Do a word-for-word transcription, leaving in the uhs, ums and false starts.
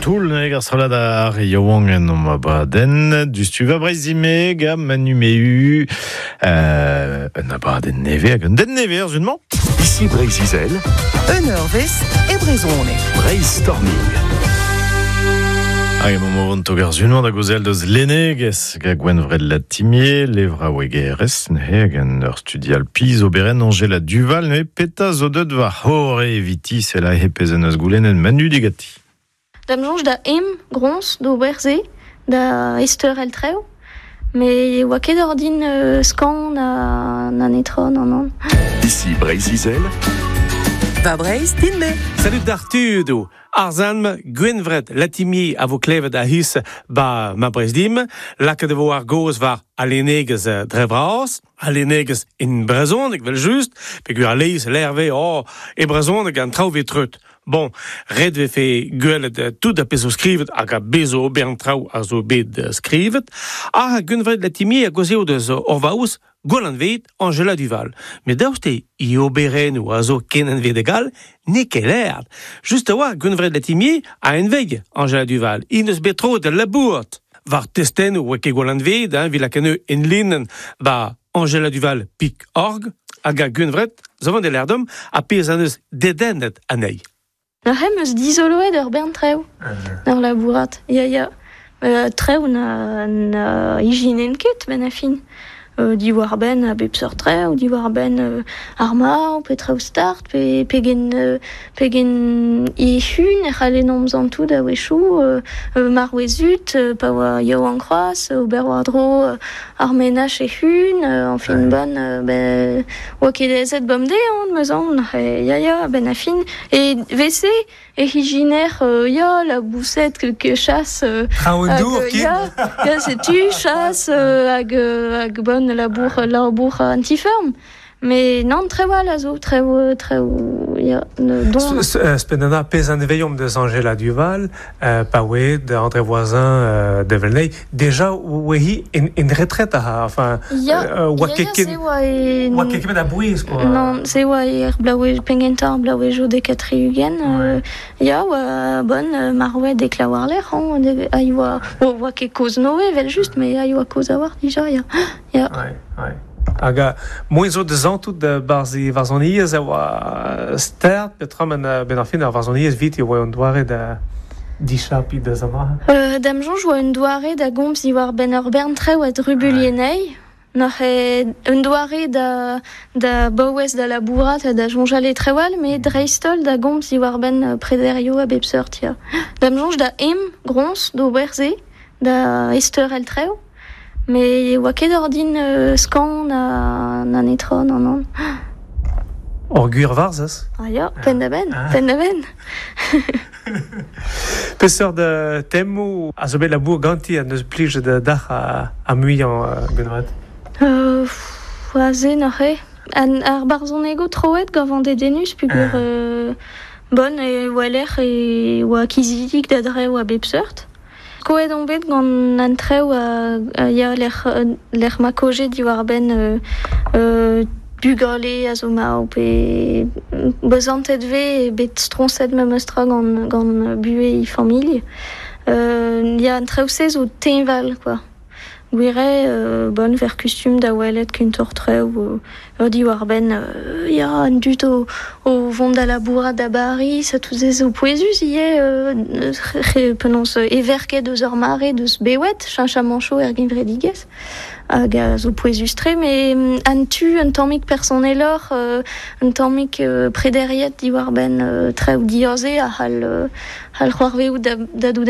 Toul garsrola ar yawangen o ma baden du stuva breizime ga manumeu euh, un abaden neve hag un den neve arzunman. Ici Breizizel, un eurvest e brezhoneg. Breizstorming. Hag emo vont o garzunman da gozel deus lenegez ga gwenvred la timie, levra wegerez ne hag an ur studial piz oberen Angela Duval ne peta zo deud va hore eviti se la hepezen eus goulenen manu digati. Damjonj da em grons do berze da ester el treo, me oa ket ur din uh, skan na, na netron an an. Ici Breizizel, Va Breiz din be. Salut d'Artudo. Arzanm, gwenvret latimi a vo klevet a hus ba ma brezdim, laka de vo ar goz var alenegez drevras, alenegez in brezhoneg vel just, pegur a leiz l'erve oh, e brezhoneg an trao vetrut. Bon, red ve fe gwelet tout a pezo skrivet hag a bezo ober trao a zo bet skrivet, a gwenvret latimi a gozeo deus orvaous Golan vet Angela Duval. Mais daoste i oberen ou a zo kenan vet egal, ne ket lerd. Just a oa gwenvret latimier a en veg Angela Duval. I neus betro de labourt. Var testen ou weke golan vet, hein, vila keneu en linen ba Angela Duval pik org, hag a gwenvret, zavon de lerdom, a pez an eus dedennet anei. Na hem eus dizoloet ur bern treo, ur labourat. Ya, ya. Uh, treo na, na higinen ket ben a fin. Uh, di war ben a bep seur treo, di war ben uh, arma, pe treo start, pe, pe gen, uh, pe gen e hun, e c'hale nomzan tout da wechou, uh, uh, mar wezut, uh, pa oa yao an kroaz, uh, ober war dro uh, ar menach e hun, uh, an fin bon, uh, ben, oa ket ezet bom de, an, meuzan, e, ya, ya, ben a fin, e vese, e higiner, uh, ya, la bousset, kelke chas, uh, hag, uh, ya, ya, setu, chas, uh, hag, uh, hag bon, labour, labour antiferme. Mais non, très well, azo, très well, très well, ya, don. Spenana pez an eveiom deus Angela Duval, euh, pa oe, de André Voisin, euh, de Velnei, déjà, oe hi en, en retraite a, enfin, Ya, euh, oa ya, ya, keken, se oa e... oa keken a bouiz, quoi. Non, se oa e blaoue, pengentar, blaoue jo de katri ugen, euh, ya, oa bon, euh, mar oe de klawar l'er, hein, de, a oa, oa ke koz noe, vel just, mais a oa koz a war, dija, ya, ya. Ouais, ouais. Aga, moin zo de zantout de barzi varzoniez a oa stert, petram en ben ar fin ar varzoniez vit e oa an doare da dichapi de zama. Euh, Damjon joa un doare da gomz i war ben ur bern treo a drubulienei, N'or e un doare da, da bouez da labourat da jonjale trewal, me dreistol da gomz i war ben prederio a bep seurt, ya. Damjonj da em grons do berze, da ester el treo, me oa ket ur din uh, skan na, na netron an an. Or gwir varzez. Ah ya, pen da ben, ah. pen da ben. Peseur de temmo a zo bet labour ganti a neus plij de dach a, a muian uh, gwenvret. Euh, oaze n'or e. An ar barzonego troet gavan de denus pugur ah. euh, bon e waler e oa kizidik da dre oa bep seurt. Koet on bet gant an treo a, a ya l'er, l'er ma koje di war ben euh, euh, bugale a zo ma o pe bezantet ve bet stronset me meustra gant, gant bue i familh. Euh, ya an treo se zo tenval, quoi. Gwire, euh, bon, ver kustum da welet kuntor treo, ur di war ben, euh, ya, an dut o, o vont da labourat da bari, sa touzez o poezus, ie, euh, penons everket deus ur mare deus bewet, chancha mancho er gimvredigez, hag a zo poezus tre, me an tu, an tammik personelor, euh, an tammik euh, prederiet di war ben euh, treo diorze, a hal, euh, hal c'hoarveout da, da